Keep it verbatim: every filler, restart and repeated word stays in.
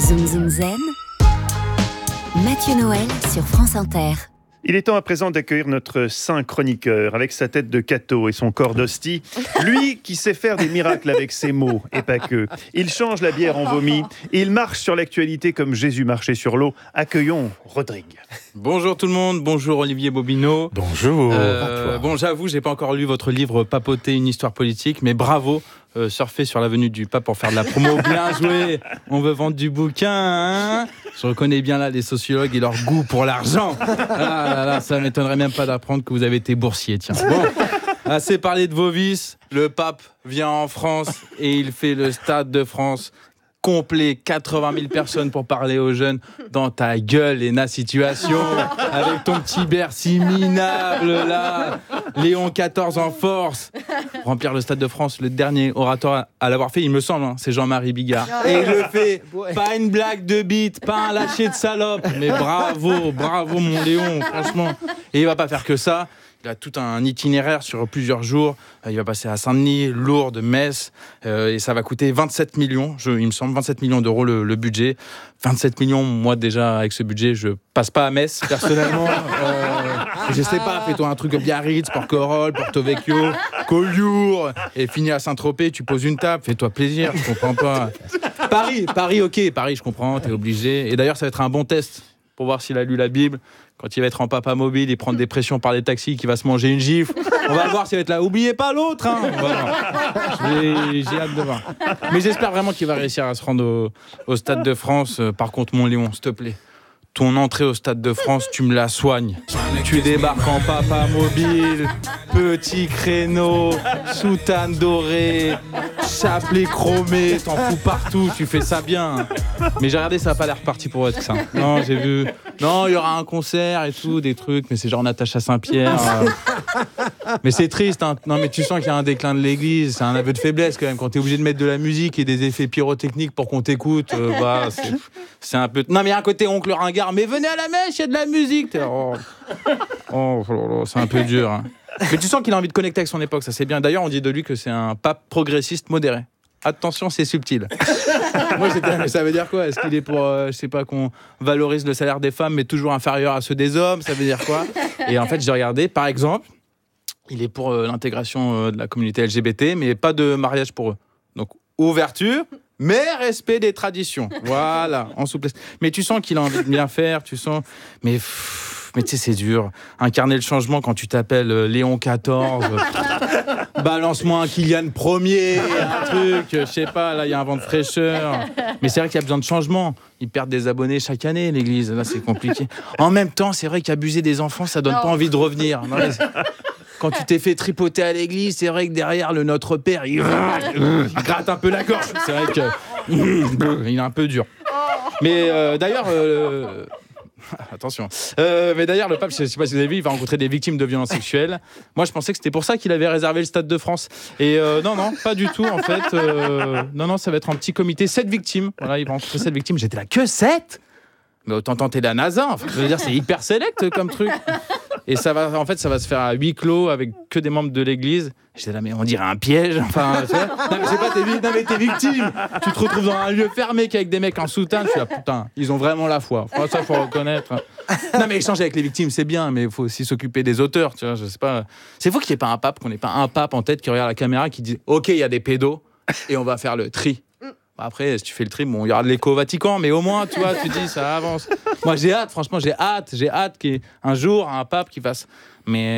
Zoom Zoom Zen, Mathieu Noël sur France Inter. Il est temps à présent d'accueillir notre saint chroniqueur avec sa tête de Cato et son corps d'hostie. Lui qui sait faire des miracles avec ses mots et pas que. Il change la bière en vomi. Il marche sur l'actualité comme Jésus marchait sur l'eau. Accueillons Rodrigue. Bonjour tout le monde, bonjour Olivier Bobineau. Bonjour. Euh, bon, j'avoue, j'ai pas encore lu votre livre Papoter une histoire politique, mais bravo. Euh, surfer sur l'avenue du Pape pour faire de la promo, bien joué. On veut vendre du bouquin, hein. Je reconnais bien là les sociologues et leur goût pour l'argent. Ah là là, ça m'étonnerait même pas d'apprendre que vous avez été boursier, tiens. Bon, assez parlé de vos vices. Le Pape vient en France et il fait le Stade de France complet, quatre-vingt mille personnes pour parler aux jeunes. Dans ta gueule, Léna Situation, avec ton petit Bercy minable là, Léon quatorze en force. Remplir le Stade de France, le dernier orateur à l'avoir fait, il me semble, hein, c'est Jean-Marie Bigard. Et il le fait, pas une blague de bite, pas un lâcher de salope, mais bravo, bravo mon Léon, franchement. Et il va pas faire que ça. Il a tout un itinéraire sur plusieurs jours. Il va passer à Saint-Denis, Lourdes, Metz. Euh, et ça va coûter vingt-sept millions, je, il me semble, vingt-sept millions d'euros le, le budget. vingt-sept millions, moi déjà, avec ce budget, je passe pas à Metz, personnellement. Euh, je sais pas, fais-toi un truc à Biarritz, Porquerolles, Porto Vecchio, Collioure. Et finis à Saint-Tropez, tu poses une table, fais-toi plaisir, je comprends pas. Paris, Paris, ok, Paris, je comprends, t'es obligé. Et d'ailleurs, ça va être un bon test pour voir s'il a lu la Bible. Quand il va être en papa mobile et prendre des pressions par les taxis, qu'il va se manger une gifle, on va voir s'il va être là. Oubliez pas l'autre, hein. J'ai, j'ai hâte de voir. Mais j'espère vraiment qu'il va réussir à se rendre au, au Stade de France. Par contre, mon Léon, s'il te plaît, ton entrée au Stade de France, tu me la soignes. Tu débarques en papa mobile, petit créneau, soutane dorée, chapelet chromé, t'en fous partout, tu fais ça bien. Mais j'ai regardé, ça n'a pas l'air parti pour être ça. Non, j'ai vu. Non, il y aura un concert et tout, des trucs, mais c'est genre Natacha Saint-Pierre. Euh... Mais c'est triste, hein. Non, mais tu sens qu'il y a un déclin de l'église, c'est un aveu de faiblesse quand même. Quand t'es obligé de mettre de la musique et des effets pyrotechniques pour qu'on t'écoute, euh, bah, c'est, c'est un peu. Non, mais il y a un côté oncle ringard, mais venez à la mèche, il y a de la musique. T'es... Oh. Oh, oh, c'est un peu dur. Hein. Mais tu sens qu'il a envie de connecter avec son époque, ça c'est bien. D'ailleurs, on dit de lui que c'est un pape progressiste modéré. Attention, c'est subtil. Moi, j'étais, mais ça veut dire quoi ? Est-ce qu'il est pour, euh, je sais pas, qu'on valorise le salaire des femmes, mais toujours inférieur à ceux des hommes ? Ça veut dire quoi ? Et en fait, j'ai regardé, par exemple, il est pour euh, l'intégration euh, de la communauté L G B T, mais pas de mariage pour eux. Donc, ouverture, mais respect des traditions. Voilà, en souplesse. Mais tu sens qu'il a envie de bien faire, tu sens... Mais... Pff, mais tu sais, c'est dur. Incarner le changement quand tu t'appelles Léon quatorze. Balance-moi un Kylian premier, un truc, je sais pas, là, il y a un vent de fraîcheur. Mais c'est vrai qu'il y a besoin de changement. Ils perdent des abonnés chaque année, l'église. Là, c'est compliqué. En même temps, c'est vrai qu'abuser des enfants, ça donne non. pas envie de revenir. Non, mais quand tu t'es fait tripoter à l'église, c'est vrai que derrière, le Notre Père, il, il gratte un peu la gorge. C'est vrai qu'il est un peu dur. Mais euh, d'ailleurs... Euh, Attention. Euh, mais d'ailleurs, le pape, je ne sais pas si vous avez vu, il va rencontrer des victimes de violences sexuelles. Moi, je pensais que c'était pour ça qu'il avait réservé le Stade de France. Et euh, non, non, pas du tout, en fait. Euh, non, non, ça va être un petit comité, sept victimes. Voilà, il va rencontrer sept victimes. J'étais là, que sept ? Mais autant tenter la NASA. Enfin, je veux dire, c'est hyper select comme truc. Et ça va, en fait, ça va se faire à huis clos avec que des membres de l'église. J'étais là, mais on dirait un piège. Enfin, tu vois, non, mais c'est pas, t'es, non, mais t'es victime. Tu te retrouves dans un lieu fermé qu'avec des mecs en soutane. Je suis là, putain, ils ont vraiment la foi. Enfin, ça, faut reconnaître. Non, mais échanger avec les victimes, c'est bien, mais il faut aussi s'occuper des auteurs. Tu vois, je sais pas. C'est fou qu'il n'y ait pas un pape, qu'on n'ait pas un pape en tête qui regarde la caméra, qui dit, OK, il y a des pédos et on va faire le tri. Après, si tu fais le tri, bon, il y aura de l'écho au Vatican, mais au moins, tu vois, tu dis, ça avance. Moi, j'ai hâte, franchement, j'ai hâte, j'ai hâte qu'il y ait un jour un pape qui fasse. Mais